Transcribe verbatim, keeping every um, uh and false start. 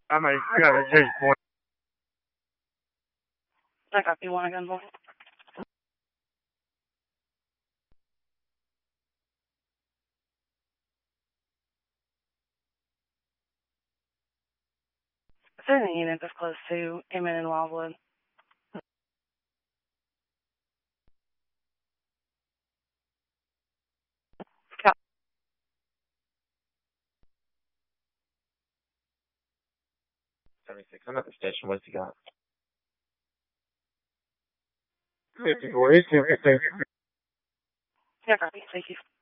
I mean, yeah, hey, boy. I copy one again, boy. Certain unit is close to Amen and Wildwood. Cop- seventy-six, I'm at the station. What's he got? fifty-four, Yeah, copy. Thank you.